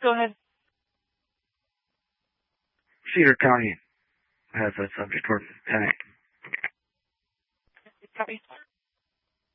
go ahead. Cedar County has that subject for tonight.